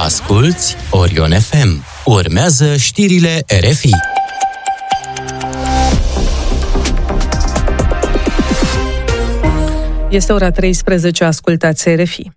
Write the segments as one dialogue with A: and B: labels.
A: Asculți Orion FM. Urmează știrile RFI.
B: Este ora 13, ascultați RFI.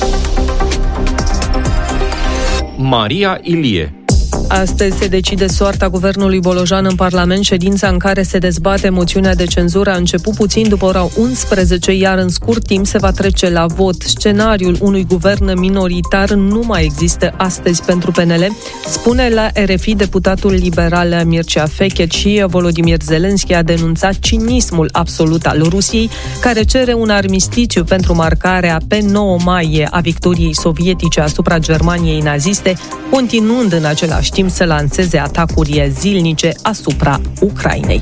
C: Maria Ilie.
B: Astăzi se decide soarta guvernului Bolojan în Parlament, ședința în care se dezbate moțiunea de cenzură a început puțin după ora 11, iar în scurt timp se va trece la vot. Scenariul unui guvern minoritar nu mai există astăzi pentru PNL, spune la RFI deputatul liberal Mircea Fechet, și Volodymyr Zelensky a denunțat cinismul absolut al Rusiei, care cere un armistițiu pentru marcarea pe 9 mai a victoriei sovietice asupra Germaniei naziste, continuând în același timp să lanseze atacuri zilnice asupra Ucrainei.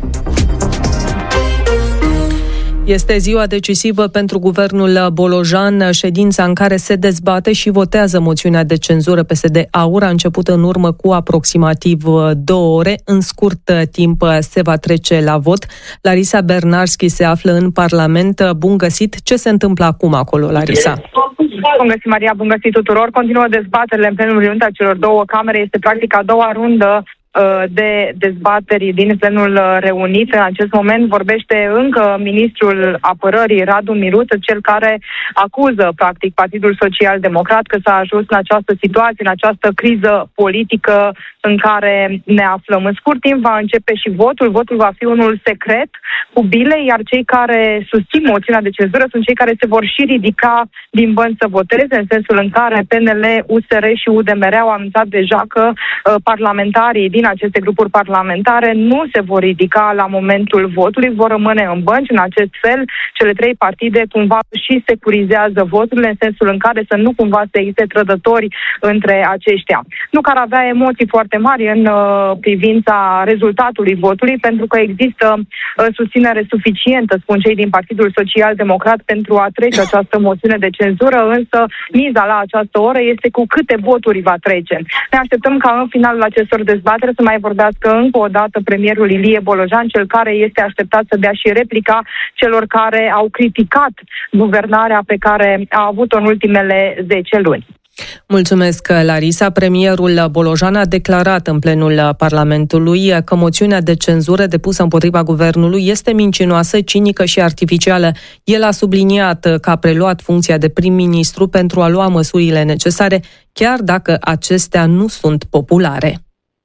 B: Este ziua decisivă pentru guvernul Bolojan, ședința în care se dezbate și votează moțiunea de cenzură PSD-AUR a început în urmă cu aproximativ 2 ore. În scurt timp se va trece la vot. Larisa Bernarski se află în Parlament. Bun găsit! Ce se întâmplă acum acolo, Larisa?
D: Bun găsit, Maria, bun găsit tuturor. Continuă dezbaterile în plenul reuniunea celor două camere. Este practic a doua rundă de dezbateri din plenul reunit. În acest moment vorbește încă ministrul apărării Radu Miruță, cel care acuză practic Partidul Social Democrat că s-a ajuns în această situație, în această criză politică în care ne aflăm. În scurt timp va începe și votul. Votul va fi unul secret, cu bile, iar cei care susțin moțiunea de cenzură sunt cei care se vor și ridica din bănci să voteze, în sensul în care PNL, USR și UDMR au anunțat deja că parlamentarii din aceste grupuri parlamentare nu se vor ridica la momentul votului, vor rămâne în bănci. În acest fel, cele trei partide cumva și securizează voturile, în sensul în care să nu cumva să existe trădători între aceștia. Nu că ar avea emoții foarte mari în privința rezultatului votului, pentru că există susținere suficientă, spun cei din Partidul Social Democrat, pentru a trece această moțiune de cenzură, însă miza la această oră este cu câte voturi va trece. Ne așteptăm ca în finalul acestor dezbateri să mai vorbească încă o dată premierul Ilie Bolojan, cel care este așteptat să dea și replica celor care au criticat guvernarea pe care a avut-o în ultimele 10 luni.
B: Mulțumesc, Larisa. Premierul Bolojan a declarat în plenul Parlamentului că moțiunea de cenzură depusă împotriva guvernului este mincinoasă, cinică și artificială. El a subliniat că a preluat funcția de prim-ministru pentru a lua măsurile necesare, chiar dacă acestea nu sunt populare.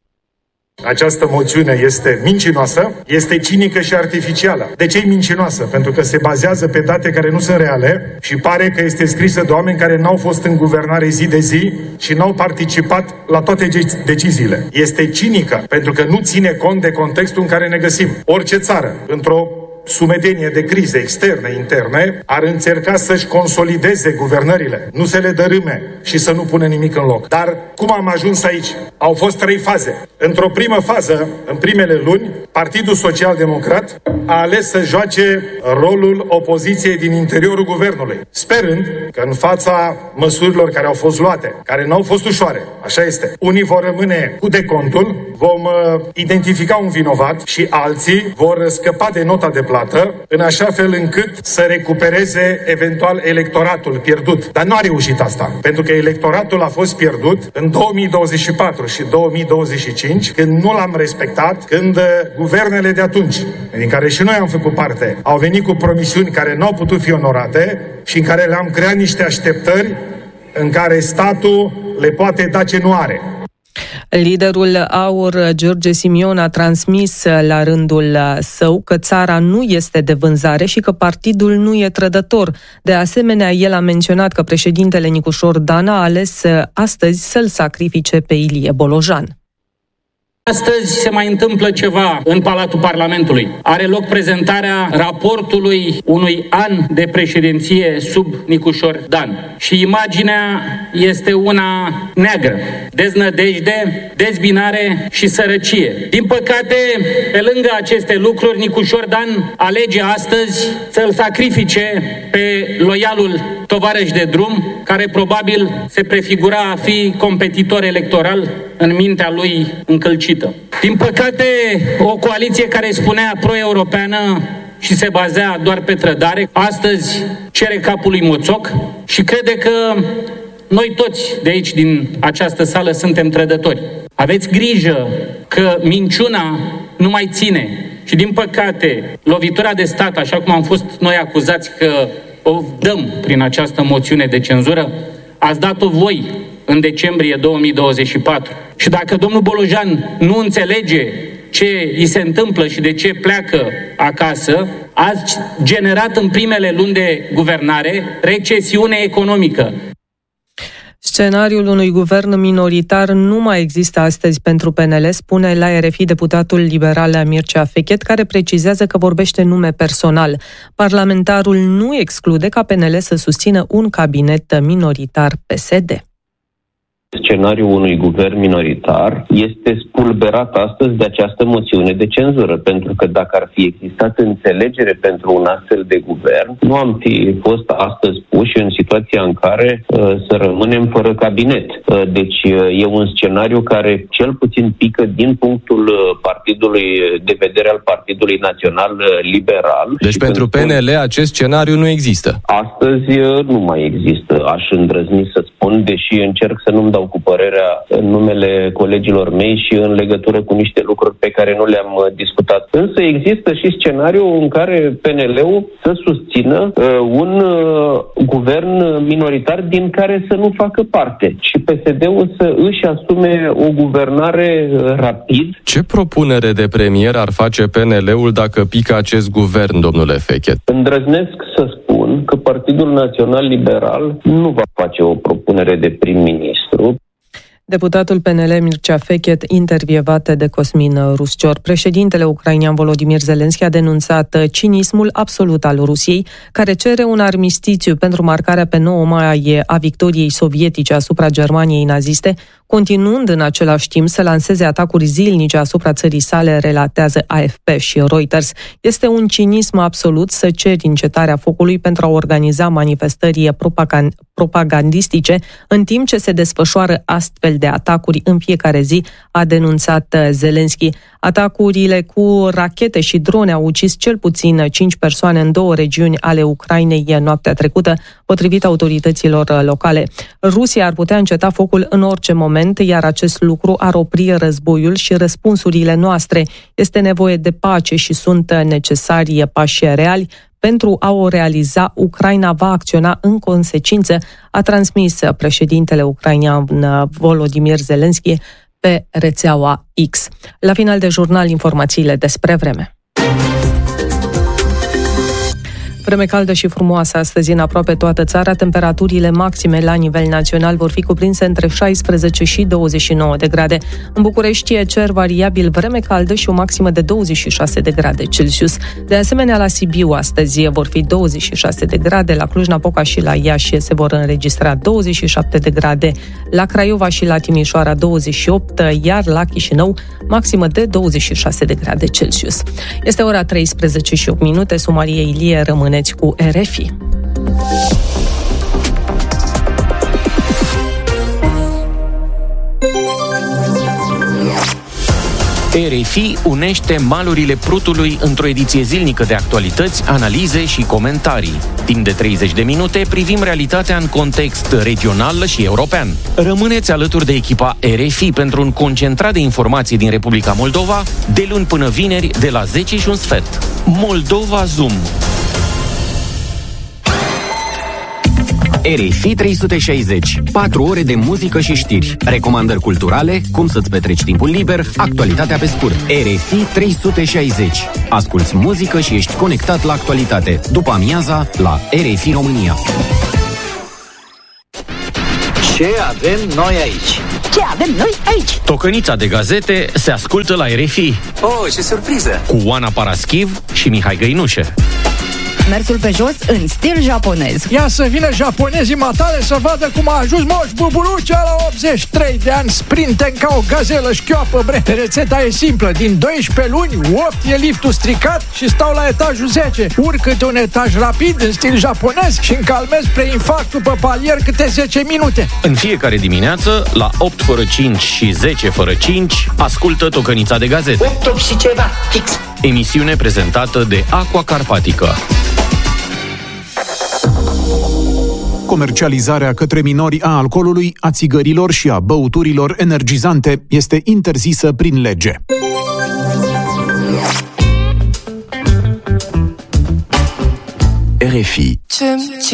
E: Această moțiune este mincinoasă, este cinică și artificială. De ce e mincinoasă? Pentru că se bazează pe date care nu sunt reale și pare că este scrisă de oameni care n-au fost în guvernare zi de zi și n-au participat la toate deciziile. Este cinică pentru că nu ține cont de contextul în care ne găsim. Orice țară, într-o sumedenie de crize externe, interne, ar încerca să-și consolideze guvernările, nu să le dărâme și să nu pună nimic în loc. Dar cum am ajuns aici? Au fost 3 faze. Într-o primă fază, în primele luni, Partidul Social Democrat a ales să joace rolul opoziției din interiorul guvernului, sperând că în fața măsurilor care au fost luate, care nu au fost ușoare, așa este, unii vor rămâne cu decontul, vom identifica un vinovat și alții vor scăpa de nota de plată, în așa fel încât să recupereze eventual electoratul pierdut. Dar nu a reușit asta, pentru că electoratul a fost pierdut în 2024 și 2025, când nu l-am respectat, când guvernele de atunci, din care și noi am făcut parte, au venit cu promisiuni care nu au putut fi onorate și în care le-am creat niște așteptări în care statul le poate da ce nu are.
B: Liderul AUR, George Simion, a transmis la rândul său că țara nu este de vânzare și că partidul nu e trădător. De asemenea, el a menționat că președintele Nicușor Dan a ales astăzi să-l sacrifice pe Ilie Bolojan.
F: Astăzi se mai întâmplă ceva în Palatul Parlamentului. Are loc prezentarea raportului unui an de președinție sub Nicușor Dan. Și imaginea este una neagră. Deznădejde, dezbinare și sărăcie. Din păcate, pe lângă aceste lucruri, Nicușor Dan alege astăzi să-l sacrifice pe loialul tovarăș de drum, care probabil se prefigura a fi competitor electoral în mintea lui încălcită. Din păcate, o coaliție care spunea pro-europeană și se bazea doar pe trădare, astăzi cere capul lui Moțoc și crede că noi toți de aici, din această sală, suntem trădători. Aveți grijă că minciuna nu mai ține. Și din păcate, lovitura de stat, așa cum am fost noi acuzați că o dăm prin această moțiune de cenzură, ați dat-o voi în decembrie 2024. Și dacă domnul Bolojan nu înțelege ce îi se întâmplă și de ce pleacă acasă, ați generat în primele luni de guvernare recesiune economică.
B: Scenariul unui guvern minoritar nu mai există astăzi pentru PNL, spune la RFI deputatul liberal Mircea Fechet, care precizează că vorbește nume personal. Parlamentarul nu exclude ca PNL să susțină un cabinet minoritar PSD.
G: Scenariul unui guvern minoritar este spulberat astăzi de această moțiune de cenzură, pentru că dacă ar fi existat înțelegere pentru un astfel de guvern, nu am fi fost astăzi puși în situația în care să rămânem fără cabinet. Deci e un scenariu care cel puțin pică din punctul partidului de vedere al Partidului Național Liberal.
H: Deci pentru PNL acest scenariu nu există?
G: Astăzi nu mai există, aș îndrăzni să spun, deși încerc să nu-mi dau cu părerea în numele colegilor mei și în legătură cu niște lucruri pe care nu le-am discutat. Însă există și scenariul în care PNL-ul să susțină un guvern minoritar din care să nu facă parte și PSD-ul să își asume o guvernare rapid. Ce
H: propunere de premier ar face PNL-ul dacă pică acest guvern, domnule Fechet?
G: Îndrăznesc să spun că Partidul Național Liberal nu va face o propunere de prim-ministru.
B: Deputatul PNL Mircea Fechet, intervievat de Cosmin Ruscior. Președintele ucrainean Volodymyr Zelensky a denunțat cinismul absolut al Rusiei, care cere un armistițiu pentru marcarea pe 9 mai a victoriei sovietice asupra Germaniei naziste, continuând în același timp să lanseze atacuri zilnice asupra țării sale, relatează AFP și Reuters. Este un cinism absolut să ceri încetarea focului pentru a organiza manifestări propagandistice, în timp ce se desfășoară astfel de atacuri în fiecare zi, a denunțat Zelensky. Atacurile cu rachete și drone au ucis cel puțin 5 persoane în 2 regiuni ale Ucrainei noaptea trecută, potrivit autorităților locale. Rusia ar putea înceta focul în orice moment, iar acest lucru ar opri războiul și răspunsurile noastre. Este nevoie de pace și sunt necesari pași reali. Pentru a o realiza, Ucraina va acționa în consecință, a transmis președintele ucrainean Volodymyr Zelensky pe rețeaua X. La final de jurnal, informațiile despre vreme. Vreme caldă și frumoasă astăzi în aproape toată țara. Temperaturile maxime la nivel național vor fi cuprinse între 16 și 29 de grade. În București e cer variabil, vreme caldă și o maximă de 26 de grade Celsius. De asemenea, la Sibiu astăzi vor fi 26 de grade, la Cluj-Napoca și la Iași se vor înregistra 27 de grade, la Craiova și la Timișoara 28, iar la Chișinău maximă de 26 de grade Celsius. Este ora 13 și 8 minute, Maria Ilie, rămâneți cu RFI.
C: RFI unește malurile Prutului într-o ediție zilnică de actualități, analize și comentarii. Timp de 30 de minute privim realitatea în context regional și european. Rămâneți alături de echipa RFI pentru un concentrat de informații din Republica Moldova, de luni până vineri, de la 10:15. Moldova Zoom.
A: RFI 360. 4 ore de muzică și știri. Recomandări culturale, cum să-ți petreci timpul liber, actualitatea pe scurt. RFI 360. Asculți muzică și ești conectat la actualitate. După amiaza, la RFI România.
I: Ce avem noi aici?
J: Ce avem noi aici?
C: Tocănița de gazete se ascultă la RFI.
I: Oh, ce surpriză!
C: Cu Oana Paraschiv și Mihai Găinușe.
J: Mersul pe jos în stil japonez.
K: Ia să vină japonezii matale să vadă cum a ajuns Moș Bubulucea la 83 de ani, sprinten ca o gazelă șchioapă, bre. Rețeta e simplă, din 12 luni, 8 e liftul stricat și stau la etajul 10. Urcă-te un etaj rapid în stil japonez și încalmez preinfarctul pe palier câte 10 minute.
C: În fiecare dimineață, la 8 fără 5 și 10 fără 5, ascultă Tocănița de gazete.
J: 8 și ceva, fix.
C: Emisiune prezentată de Aqua Carpatica.
L: Comercializarea către minori a alcoolului, a țigărilor și a băuturilor energizante este interzisă prin lege. RFI